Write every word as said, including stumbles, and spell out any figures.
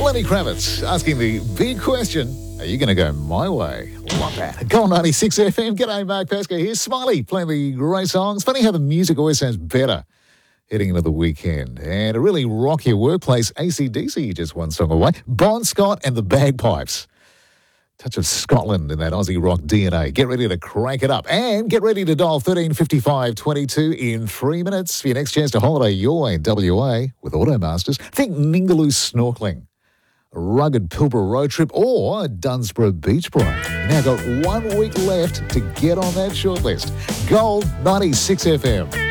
Lenny Kravitz asking the big question, are you going to go my way? Love that. Go on ninety-six F M. G'day, Mark Pesca. Here's Smiley playing the great songs. Funny how the music always sounds better heading into the weekend. And a really rockier workplace, A C D C just one song away. Bon Scott and the Bagpipes. Touch of Scotland in that Aussie rock D N A. Get ready to crank it up and get ready to dial thirteen fifty-five twenty-two in three minutes for your next chance to holiday your way in W A with Automasters. Think Ningaloo snorkeling, a rugged Pilbara road trip or a Dunsborough beach break. You now got one week left to get on that shortlist. Gold ninety-six F M.